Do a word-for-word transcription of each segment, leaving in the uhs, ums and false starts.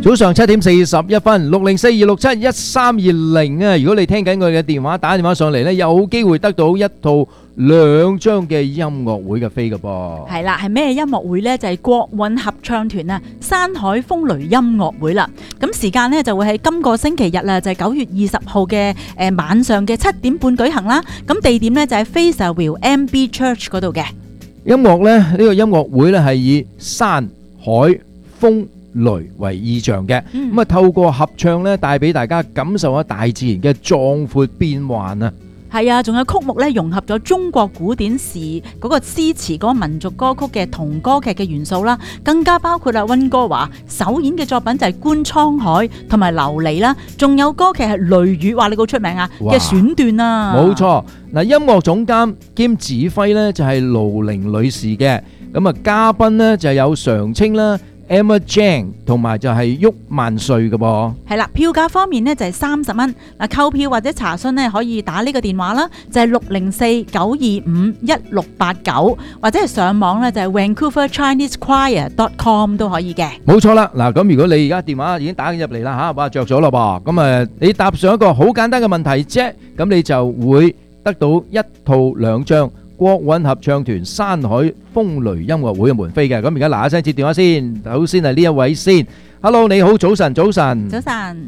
早上七點四十一分，六零四二六七一三二零啊！如果你聽緊我哋嘅電話，打電話上嚟咧，有機會得到一套兩張嘅音樂會嘅飛㗎噃。 係啦，係咩音樂會呢？就係國韻合唱團啊，山海風雷音樂會啦。咁時間呢就會喺今個星期日啦，就係九月二十號嘅誒晚上嘅七點半舉行啦。咁地點呢就喺 Fraserville M B Church 嗰度嘅。 音樂咧，呢個音樂會咧係以山海風雷為意象嘅，咁啊透過合唱咧，帶俾大家感受下大自然嘅壯闊變幻啊！ 係啊，仲有曲目咧融合咗中國古典時嗰個詩詞嗰個民族歌曲嘅同歌劇嘅元素啦，更加包括啊溫哥華首演嘅作品就係《觀滄海》同埋《琉璃》啦，仲有歌劇係《雷雨》，話你好出名啊嘅選段啊！ 冇錯，嗱，音樂總監兼指揮咧就係盧玲女士嘅，咁啊嘉賓咧就有常青啦。Emma Jane 同埋就係郁萬歲嘅噃， 係啦，票價方面呢就係三十蚊，嗱購票或者查詢呢可以打呢個電話啦，就係六零四九二五一六八九，或者係上網呢就係 Vancouver Chinese Choir dot com 都可以嘅。 冇錯啦，嗱咁如果你而家電話已經打緊入嚟啦吓，哇着咗啦噃，咁啊你答上一個好簡單嘅問題啫，咁你就會得到一套兩張國韻合唱團山海風雷音樂會嘅門飛嘅，咁而家嗱一聲接電話先，首先係呢一位先 ，Hello 你好，早晨，早晨， 早晨，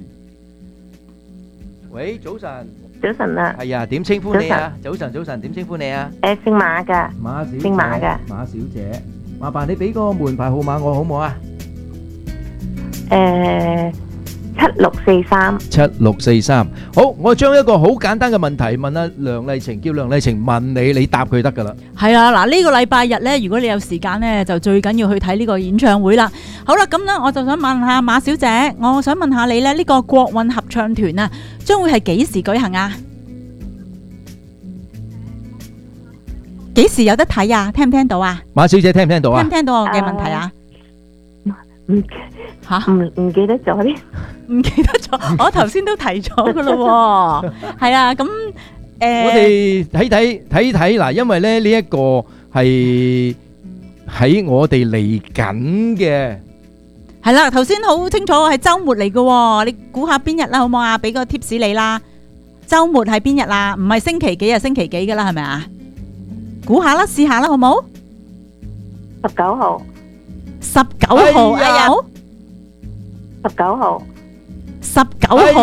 喂，早晨， 早晨啊， 係啊，點稱呼你啊？早晨，早晨，點稱呼你啊？ 誒，姓馬噶， 馬小姐， 姓馬噶， 馬小姐，麻煩你俾個門牌號碼我好唔好啊？ 誒。七六四三， 七六四三，好，我將一個好簡單嘅問題問阿梁麗晴，叫梁麗晴問你，你答佢得噶啦。 係啊，嗱呢個禮拜日呢，如果你有時間呢，就最緊要去睇呢個演唱會啦。好啦，咁呢，我就想問下馬小姐，我想問下你呢，呢個國韻合唱團啊，將會係幾時舉行啊？幾時有得睇啊？聽唔聽到啊？ 馬小姐聽唔聽到啊？ 聽唔聽到我嘅問題啊？ 唔吓， 唔唔記得咗啲， 唔記得咗，我頭先都提咗噶咯，係啊，咁誒， 我哋睇睇睇睇嗱，因為咧呢一個係喺我哋嚟緊嘅， 係啦，頭先好清楚係周末嚟嘅，你估下邊日啦，好唔好啊？俾個 tips 你啦，周末係邊日啦？唔係星期幾啊？星期幾噶啦？係咪啊？估下啦，試下啦，好唔好？ 十九號， 十九號，哎呀，好， 十九號， 十九號。